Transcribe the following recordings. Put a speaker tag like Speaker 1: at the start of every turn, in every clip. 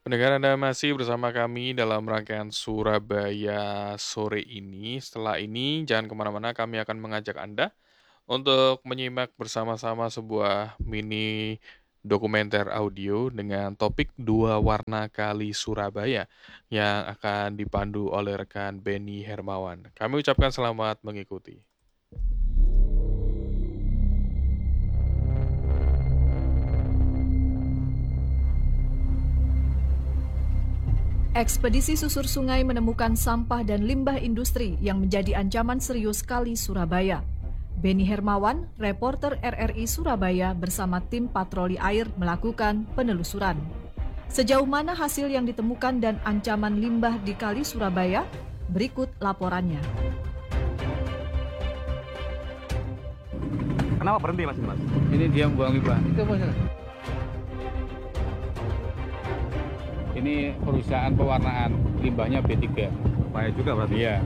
Speaker 1: Pendengar, Anda masih bersama kami dalam rangkaian Surabaya sore ini. Setelah ini, jangan kemana-mana, kami akan mengajak Anda untuk menyimak bersama-sama sebuah mini dokumenter audio dengan topik Dua Warna Kali Surabaya yang akan dipandu oleh rekan Benny Hermawan. Kami ucapkan selamat mengikuti.
Speaker 2: Ekspedisi susur sungai menemukan sampah dan limbah industri yang menjadi ancaman serius kali Surabaya. Benny Hermawan, reporter RRI Surabaya bersama tim patroli air melakukan penelusuran. Sejauh mana hasil yang ditemukan dan ancaman limbah di kali Surabaya? Berikut laporannya.
Speaker 3: Kenapa berhenti mas?
Speaker 4: Ini dia buang limbah. Itu apa sih? Ini perusahaan pewarnaan limbahnya B3.
Speaker 3: Bahaya juga berarti.
Speaker 4: Iya.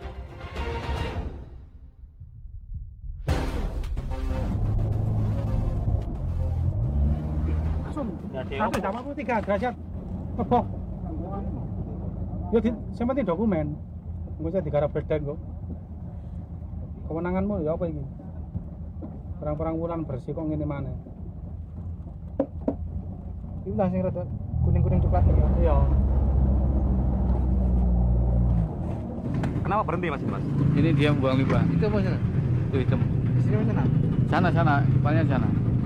Speaker 5: Satu sama aku 3 derajat ngebok. Ya yang penting dokumen. Nggak usah digarap badan kok. Kewenanganmu ya apa ini? Perang-perang wulan bersih kok ngene mana? Ini lah sing rada kuning-kuning coklat ya. Iya.
Speaker 3: Kenapa berhenti mas?
Speaker 4: Ini dia buang limbah. Itu apa sih? Itu hitam.
Speaker 5: Di sini mana?
Speaker 4: Sana, depannya sana.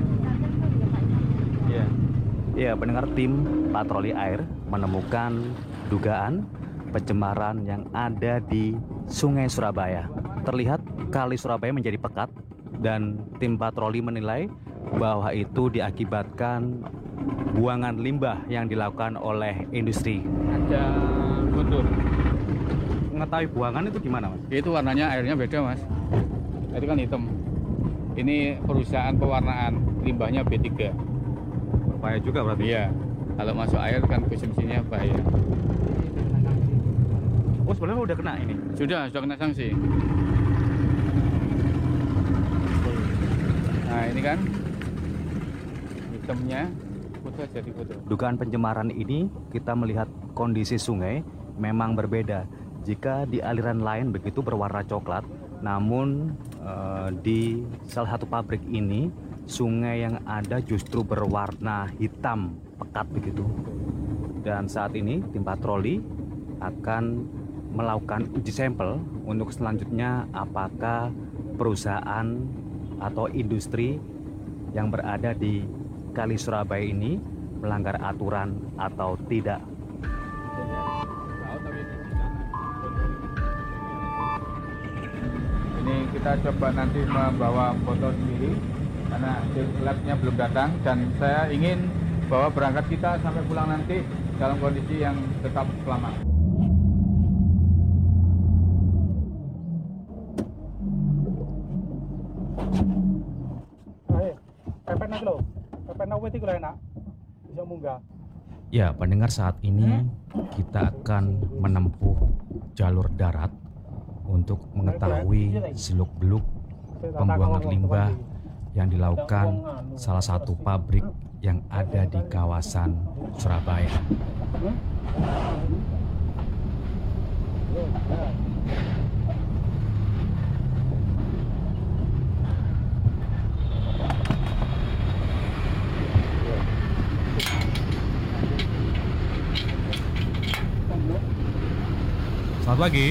Speaker 4: Iya.
Speaker 3: Iya, pendengar tim patroli air menemukan dugaan pencemaran yang ada di Sungai Surabaya. Terlihat kali Surabaya menjadi pekat dan tim patroli menilai bahwa itu diakibatkan buangan limbah yang dilakukan oleh industri.
Speaker 4: Ada guntur.
Speaker 3: Mengetahui buangan itu gimana mas?
Speaker 4: Itu warnanya airnya beda mas. Itu kan hitam. Ini perusahaan pewarnaan limbahnya B3.
Speaker 3: Bahaya juga berarti.
Speaker 4: Iya. Kalau masuk air kan konsumsinya bahaya.
Speaker 3: Oh sebenarnya udah kena ini?
Speaker 4: Sudah kena sanksi. Nah ini kan hitamnya foto aja di foto.
Speaker 3: Dugaan pencemaran ini kita melihat kondisi sungai memang berbeda. Jika di aliran lain begitu berwarna coklat, namun di salah satu pabrik ini sungai yang ada justru berwarna hitam pekat begitu. Dan saat ini tim patroli akan melakukan uji sampel untuk selanjutnya apakah perusahaan atau industri yang berada di Kali Surabaya ini melanggar aturan atau tidak.
Speaker 4: Ini kita coba nanti membawa foto sendiri karena hasil labnya belum datang dan saya ingin bahwa berangkat kita sampai pulang nanti dalam kondisi yang tetap selamat.
Speaker 5: Ayo, pepet nak lo. Pepet nak wet iku lho enak. Bisa munggah.
Speaker 3: Ya, pendengar, saat ini kita akan menempuh jalur darat untuk mengetahui seluk-beluk pembuangan limbah yang dilakukan salah satu pabrik yang ada di kawasan Surabaya. Selamat pagi.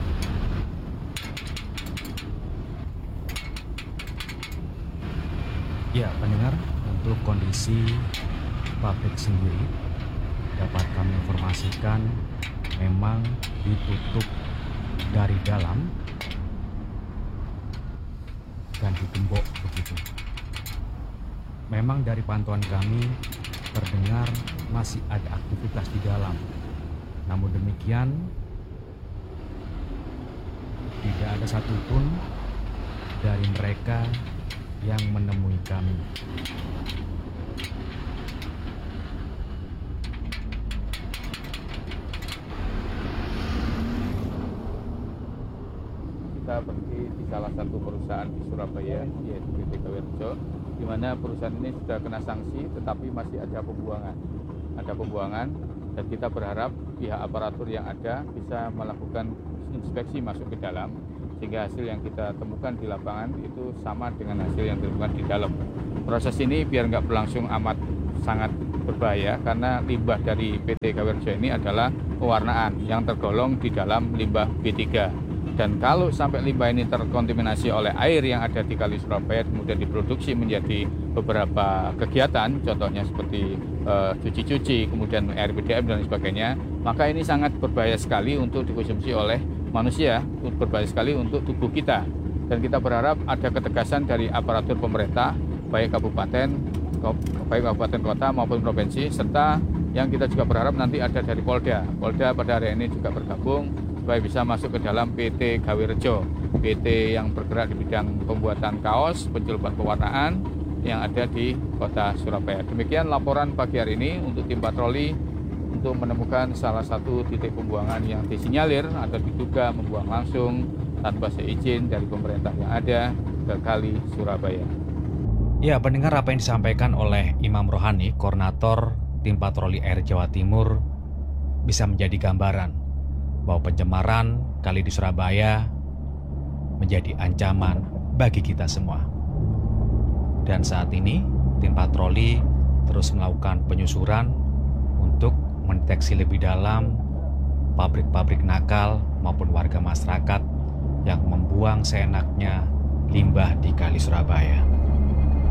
Speaker 3: Ya, pendengar, untuk kondisi pabrik sendiri dapat kami informasikan memang ditutup dari dalam dan digembok begitu. Memang dari pantauan kami terdengar masih ada aktivitas di dalam. Namun demikian tidak ada satupun dari mereka yang menemui kami.
Speaker 4: Kita berhenti di salah satu perusahaan di Surabaya, yaitu PT Kawerjo, di mana perusahaan ini sudah kena sanksi, tetapi masih ada pembuangan. Ada pembuangan Dan kita berharap pihak aparatur yang ada bisa melakukan inspeksi masuk ke dalam, sehingga hasil yang kita temukan di lapangan itu sama dengan hasil yang ditemukan di dalam. Proses ini biar nggak berlangsung amat sangat berbahaya, karena limbah dari PT KW Rejo ini adalah pewarnaan yang tergolong di dalam limbah B3. Dan kalau sampai limbah ini terkontaminasi oleh air yang ada di Kali Surabaya, kemudian diproduksi menjadi beberapa kegiatan, contohnya seperti cuci-cuci, kemudian air PDAM dan sebagainya, maka ini sangat berbahaya sekali untuk dikonsumsi oleh manusia, berbahaya sekali untuk tubuh kita. Dan kita berharap ada ketegasan dari aparatur pemerintah, baik kabupaten kota maupun provinsi, serta yang kita juga berharap nanti ada dari Polda. Polda pada hari ini juga bergabung supaya bisa masuk ke dalam PT KW Rejo, PT yang bergerak di bidang pembuatan kaos, pencelupan pewarnaan yang ada di kota Surabaya. Demikian laporan pagi hari ini untuk tim patroli untuk menemukan salah satu titik pembuangan yang disinyalir atau diduga membuang langsung tanpa seizin dari pemerintah yang ada ke Kali Surabaya.
Speaker 3: Ya, pendengar, apa yang disampaikan oleh Imam Rohani, koordinator tim patroli air Jawa Timur, bisa menjadi gambaran bahwa pencemaran kali di Surabaya menjadi ancaman bagi kita semua. Dan saat ini tim patroli terus melakukan penyusuran untuk mendeteksi lebih dalam pabrik-pabrik nakal maupun warga masyarakat yang membuang seenaknya limbah di Kali Surabaya.